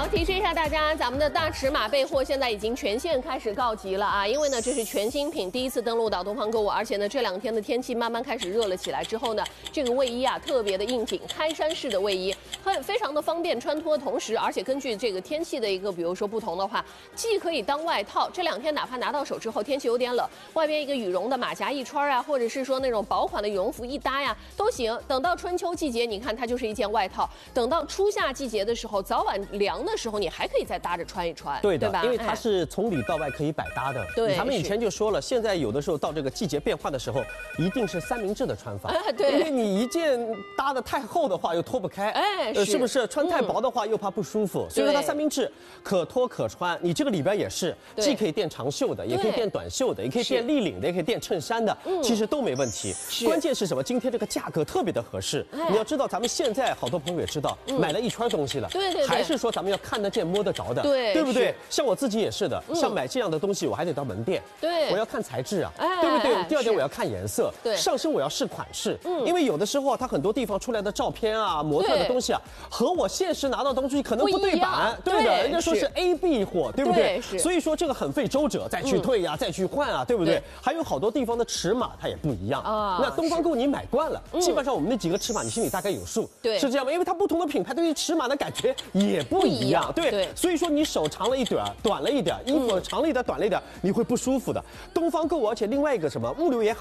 提示一下大家，咱们的大尺码备货现在已经全线开始告急了啊！因为呢，这是全新品，第一次登陆到东方购物，而且呢，这2天的天气慢慢开始热了起来之后呢，这个卫衣啊特别的硬挺，开衫式的卫衣，非常的方便穿脱，同时而且根据这个天气的一个，比如说不同的话，既可以当外套，这2天哪怕拿到手之后天气有点冷，外边一个羽绒的马甲一穿啊，或者是说那种薄款的羽绒服一搭呀都行。等到春秋季节，你看它就是一件外套，等到初夏季节的时候，早晚凉的时候，你还可以再搭着穿一穿， 对的， 吧？ 因为它是从里到外可以百搭的。 对， 他们以前就说了，现在有的时候到这个季节变化的时候，一定是三明治的穿法。 对， 因为你一件搭的太厚的话又脱不开，是不是？穿太薄的话又怕不舒服，所以说它三明治可脱可穿。你这个里边也是，既可以垫长袖的，也可以垫短袖的，也可以垫立领的，也可以垫衬衫的，其实都没问题。关键是什么？今天这个价格特别的合适。你要知道，咱们现在好多朋友也知道，买了一圈东西了， 对， 还是说咱们要看得见摸得着的，对不对？像我自己也是的，像买这样的东西，我还得到门店， 对， 我要看材质啊，对不对？第二点我要看颜色， 对， 上身我要试款式，因为有的时候它很多地方出来的照片啊、模特的东西啊，和我现实拿到东西可能不对版，对的，人家说是 AB 货，对不对？所以说这个很费周折，再去退呀，再去换啊，对不对？还有好多地方的尺码它也不一样啊。那东方购你买惯了，基本上我们那几个尺码你心里大概有数，对，是这样吗？因为它不同的品牌对于尺码的感觉也不一样，对，所以说你手长了一点，短了一点，衣服长了一点，短了一点，你会不舒服的。东方购，而且另外一个什么物流也好。